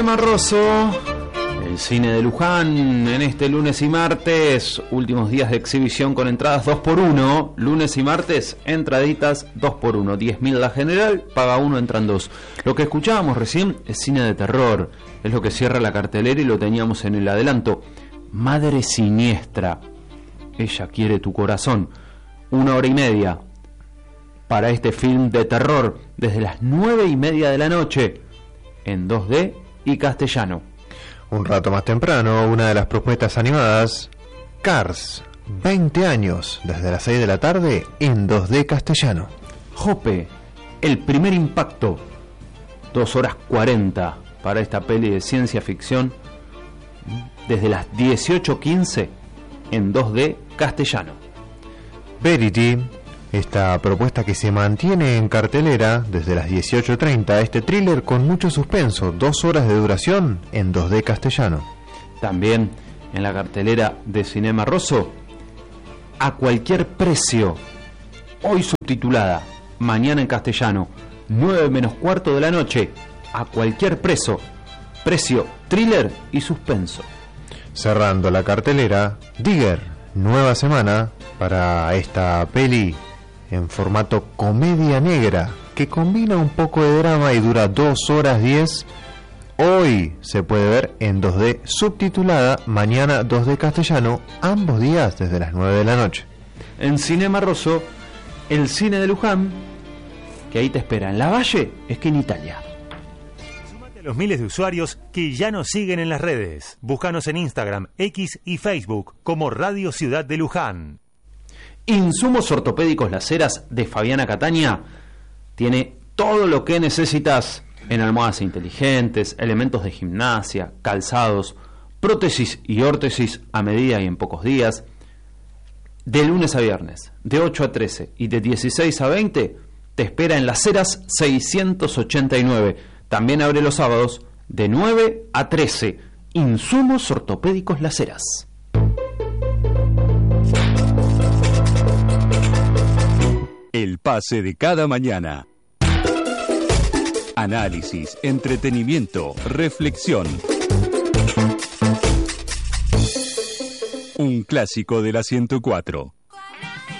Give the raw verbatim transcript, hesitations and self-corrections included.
Marroso, el cine de Luján, en este lunes y martes, últimos días de exhibición con entradas dos por uno, lunes y martes, entraditas dos por uno, diez mil la general, paga uno, entran dos. Lo que escuchábamos recién es cine de terror, es lo que cierra la cartelera y lo teníamos en el adelanto. Madre Siniestra, Ella quiere tu corazón, una hora y media para este film de terror, desde las nueve y media de la noche, en dos D y castellano. Un rato más temprano, una de las propuestas animadas, Cars, veinte años, desde las seis de la tarde, en dos D castellano. Jope, El primer impacto, dos horas cuarenta para esta peli de ciencia ficción, desde las dieciocho quince, en dos D castellano. Verity, esta propuesta que se mantiene en cartelera desde las dieciocho treinta, este thriller con mucho suspenso, dos horas de duración, en dos D castellano. También en la cartelera de Cinema Rosso, A cualquier precio, hoy subtitulada, mañana en castellano, nueve menos cuarto de la noche, A cualquier precio, precio, thriller y suspenso. Cerrando la cartelera, Digger, nueva semana para esta peli en formato comedia negra, que combina un poco de drama y dura dos horas diez. Hoy se puede ver en dos D subtitulada, mañana dos D castellano, ambos días desde las nueve de la noche. En Cinema Rosso, el cine de Luján, que ahí te espera en la Valle, esquina Italia. Sumate a los miles de usuarios que ya nos siguen en las redes. Búscanos en Instagram, X y Facebook como Radio Ciudad de Luján. Insumos Ortopédicos Las Heras de Fabiana Cataña tiene todo lo que necesitas en almohadas inteligentes, elementos de gimnasia, calzados, prótesis y órtesis a medida y en pocos días. De lunes a viernes, de ocho a trece y de dieciséis a veinte, te espera en Las Heras seiscientos ochenta y nueve. También abre los sábados de nueve a trece. Insumos Ortopédicos Las Heras. El pase de cada mañana. Análisis, entretenimiento, reflexión. Un clásico de la ciento cuatro.